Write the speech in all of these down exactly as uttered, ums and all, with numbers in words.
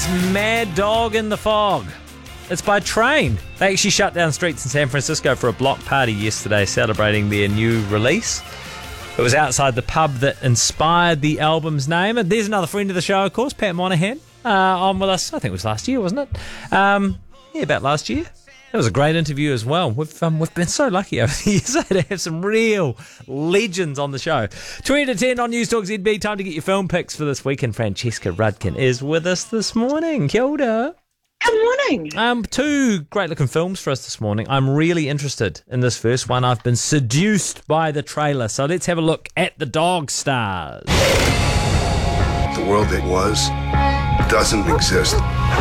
is Mad Dog in the Fog. It's by Train. They actually shut down streets in San Francisco for a block party yesterday celebrating their new release. It was outside the pub that inspired the album's name. And there's another friend of the show, of course, Pat Monahan, uh, on with us. I think it was last year, wasn't it? Um, yeah, about last year. It was a great interview as well. We've um, we've been so lucky over the years to have some real legends on the show. twenty to ten on News Talk Z B. Time to get your film picks for this week. And Francesca Rudkin is with us this morning. Kia ora. Good morning. Um, two great-looking films for us this morning. I'm really interested in this first one. I've been seduced by the trailer. So let's have a look at the Dog Stars. The world that was doesn't exist.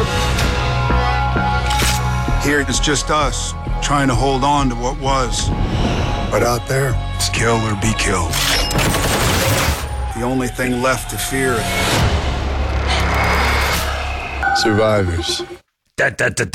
Here it's just us trying to hold on to what was. But out there, It's kill or be killed. The only thing left to fear is survivors. Da, da, da,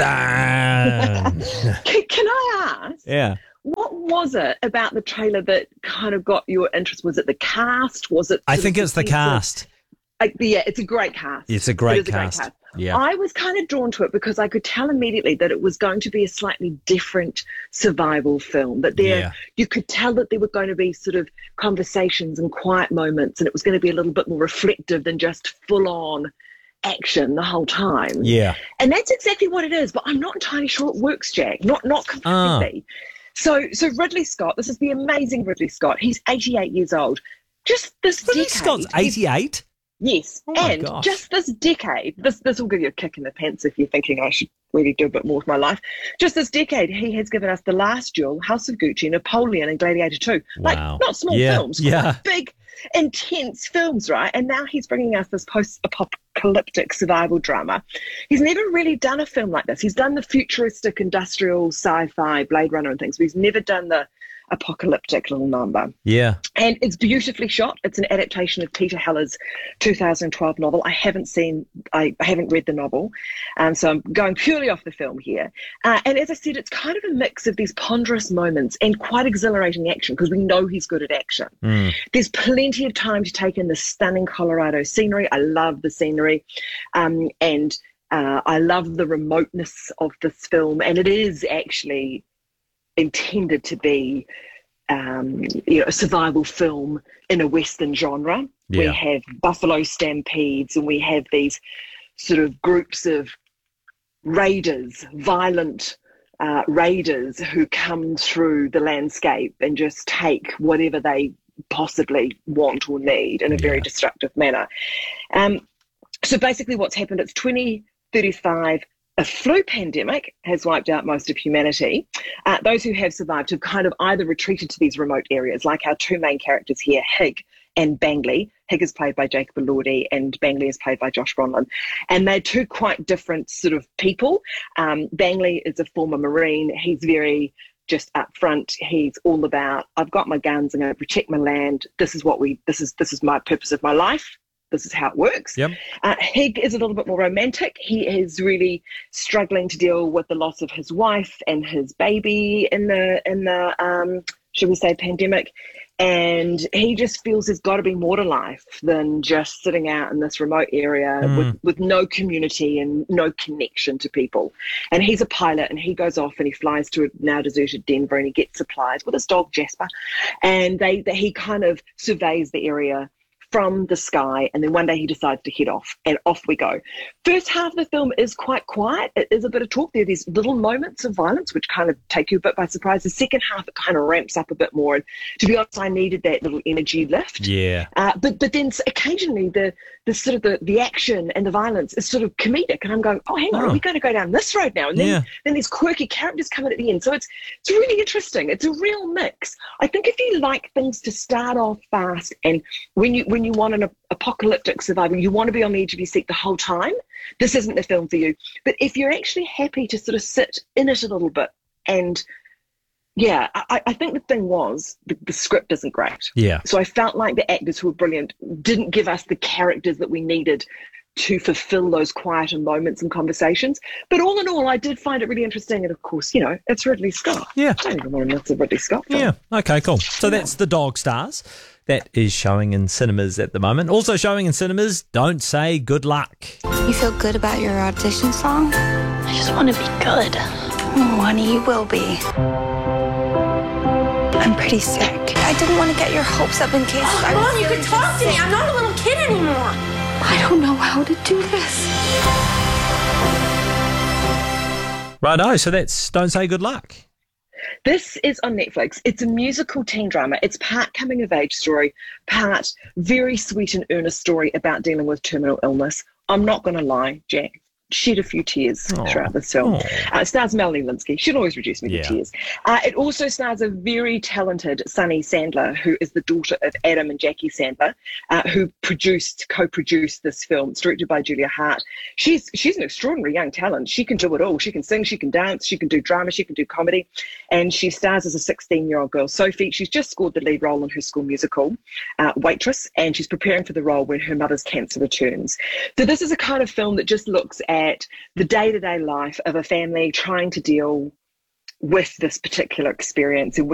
da. Can, can I ask, Yeah. what was it about the trailer that kind of got your interest? Was it the cast? Was it? I sort think of it's the sense of- cast. Like, yeah, it's a great cast. It's a great It is cast. A great cast. Yeah. I was kind of drawn to it because I could tell immediately that it was going to be a slightly different survival film. That there, Yeah. you could tell that there were going to be sort of conversations and quiet moments, and it was going to be a little bit more reflective than just full on action the whole time. Yeah. And that's exactly what it is, but I'm not entirely sure it works, Jack. Not not completely. So so Ridley Scott, this is the amazing Ridley Scott. He's eighty-eight years old. Just this Ridley decade. Scott's he's- eighty-eight? Yes. Oh my and gosh. just this decade, this this will give you a kick in the pants if you're thinking I should really do a bit more with my life. Just this decade, he has given us The Last Duel, House of Gucci, Napoleon, and Gladiator two. Like, Wow. not small Yeah, films, yeah. quite big, intense films, right? And now he's bringing us this post-apocalyptic survival drama. He's never really done a film like this. He's done the futuristic, industrial, sci-fi, Blade Runner and things, but he's never done the apocalyptic little number. Yeah. And it's beautifully shot. It's an adaptation of Peter Heller's two thousand twelve novel. I haven't seen, I, I haven't read the novel, um, so I'm going purely off the film here. Uh, and as I said, it's kind of a mix of these ponderous moments and quite exhilarating action because we know he's good at action. Mm. There's plenty of time to take in the stunning Colorado scenery. I love the scenery. Um, and uh, I love the remoteness of this film. And it is actually intended to be um, you know, a survival film in a Western genre. Yeah. We have buffalo stampedes and we have these sort of groups of raiders, violent uh, raiders who come through the landscape and just take whatever they possibly want or need in a very Yeah. destructive manner. Um, so basically what's happened, it's twenty thirty-five. A flu pandemic has wiped out most of humanity. Uh, those who have survived have kind of either retreated to these remote areas, like our two main characters here, Hig and Bangley. Hig is played by Jacob Elordi and Bangley is played by Josh Brolin. And they're two quite different sort of people. Um, Bangley is a former Marine. He's very just upfront. He's all about, I've got my guns, I'm going to protect my land. This is what we, this is, this is my purpose of my life. This is how it works. Yep. Uh, Hig is a little bit more romantic. He is really struggling to deal with the loss of his wife and his baby in the in the um, should we say pandemic, and he just feels there's got to be more to life than just sitting out in this remote area Mm. with with no community and no connection to people. And he's a pilot, and he goes off and he flies to a now deserted Denver, and he gets supplies with his dog Jasper, and they, they he kind of surveys the area from the sky, and then one day he decides to head off, and off we go. First half of the film is quite quiet. It is a bit of talk. There are these little moments of violence which kind of take you a bit by surprise. The second half, it kind of ramps up a bit more, and to be honest, I needed that little energy lift. Yeah. Uh, but but then occasionally the the sort of the, the action and the violence is sort of comedic, and I'm going, oh, hang on, Oh. are we going to go down this road now? And then Yeah. then these quirky characters come in at the end. So it's it's really interesting. It's a real mix. I think if you like things to start off fast, and when you when you want an ap- apocalyptic survival, you want to be on the edge of your seat the whole time, this isn't the film for you. But if you're actually happy to sort of sit in it a little bit, and yeah, I, I think the thing was the, the script isn't great. Yeah. So I felt like the actors who were brilliant didn't give us the characters that we needed to fulfill those quieter moments and conversations. But all in all, I did find it really interesting. And of course, you know, it's Ridley Scott. Yeah. I don't even want to miss a Ridley Scott film. Yeah. Okay, cool. So that's the Dog Stars. That is showing in cinemas at the moment. Also showing in cinemas, Don't Say Good Luck. You feel good about your audition song? I just want to be good. Oh, honey, you will be. I'm pretty sick. I didn't want to get your hopes up in case Oh, I Mom, was you can feeling talk to me. sick. I'm not a little kid anymore. I don't know how to do this. Righto, so that's Don't Say Good Luck. This is on Netflix. It's a musical teen drama. It's part coming of age story, part very sweet and earnest story about dealing with terminal illness. I'm not going to lie, Jack. Shed a few tears Aw. throughout this film. Aw. Uh, it stars Melanie Linsky. She'll always reduce me Yeah. to tears. Uh, it also stars a very talented Sunny Sandler, who is the daughter of Adam and Jackie Sandler, uh, who produced, co-produced this film. It's directed by Julia Hart. She's she's an extraordinary young talent. She can do it all. She can sing, she can dance, she can do drama, she can do comedy, and she stars as a sixteen-year-old girl, Sophie. She's just scored the lead role in her school musical, uh, Waitress, and she's preparing for the role when her mother's cancer returns. So this is a kind of film that just looks at the day-to-day life of a family trying to deal with this particular experience, and